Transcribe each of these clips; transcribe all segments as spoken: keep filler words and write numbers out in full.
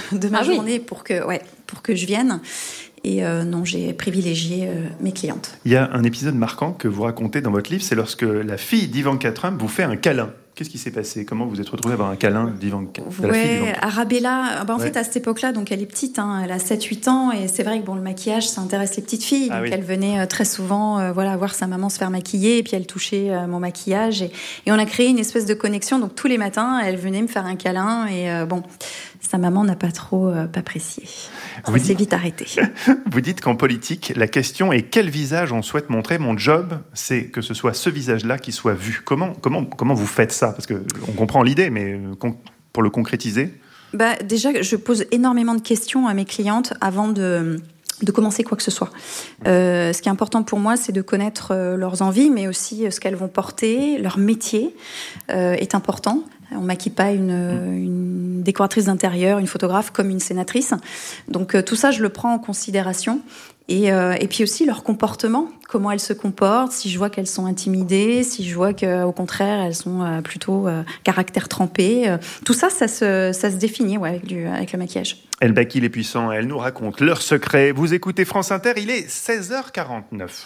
de ma ah journée oui. pour que, ouais, pour que je vienne. Et euh, non, j'ai privilégié euh, mes clientes. Il y a un épisode marquant que vous racontez dans votre livre, c'est lorsque la fille d'Ivanka Trump vous fait un câlin. Qu'est-ce qui s'est passé ? Comment vous vous êtes retrouvée à avoir un câlin d'Ivanka, de la fille Ouais, d'Ivanka ? Arabella, bah en Ouais. fait, à cette époque-là, donc elle est petite, hein, elle a sept huit ans, et c'est vrai que bon, le maquillage, ça intéresse les petites filles. Ah donc oui. elle venait euh, très souvent euh, voilà, voir sa maman se faire maquiller, et puis elle touchait euh, mon maquillage. Et, et on a créé une espèce de connexion. Donc tous les matins, elle venait me faire un câlin, et euh, bon, sa maman n'a pas trop euh, pas apprécié. Ça Vous s'est dites- vite arrêté. Vous dites qu'en politique, la question est quel visage on souhaite montrer. Mon job, c'est que ce soit ce visage-là qui soit vu. Comment, comment, comment vous faites ça ? Parce qu'on comprend l'idée, mais euh, con- pour le concrétiser. Bah, déjà, je pose énormément de questions à mes clientes avant de, de commencer quoi que ce soit. Euh, ce qui est important pour moi, c'est de connaître euh, leurs envies, mais aussi euh, ce qu'elles vont porter. Leur métier euh, est important. On maquille pas une, une décoratrice d'intérieur, une photographe comme une sénatrice. Donc euh, tout ça, je le prends en considération. Et, euh, et puis aussi leur comportement, comment elles se comportent, si je vois qu'elles sont intimidées, si je vois qu'au contraire elles sont euh, plutôt euh, caractère trempé. Euh, tout ça, ça se, ça se définit ouais, avec, du, avec le maquillage. Elle maquille les puissants, elle nous raconte leurs secrets. Vous écoutez France Inter, il est seize heures quarante-neuf.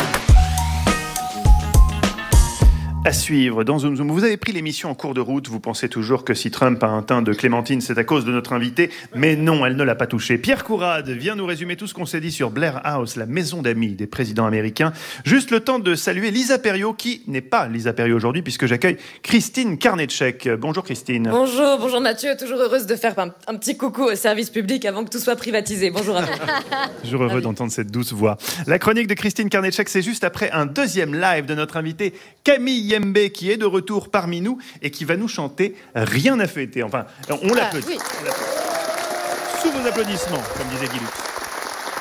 À suivre dans Zoom Zoom. Vous avez pris l'émission en cours de route. Vous pensez toujours que si Trump a un teint de clémentine, c'est à cause de notre invité. Mais non, elle ne l'a pas touché. Pierre Courade vient nous résumer tout ce qu'on s'est dit sur Blair House, la maison d'amis des présidents américains. Juste le temps de saluer Lisa Perriot, qui n'est pas Lisa Perriot aujourd'hui, puisque j'accueille Christine Karnetchek. Bonjour Christine. Bonjour, bonjour Mathieu. Toujours heureuse de faire un, un petit coucou au service public avant que tout soit privatisé. Bonjour à vous. Toujours heureux d'entendre cette douce voix. La chronique de Christine Karnetchek, c'est juste après un deuxième live de notre invité Camille Yembe, qui est de retour parmi nous et qui va nous chanter Rien n'a fêté. Enfin, on l'applaudit. Ah, oui. On l'applaudit. Sous vos applaudissements, comme disait Guy Lux.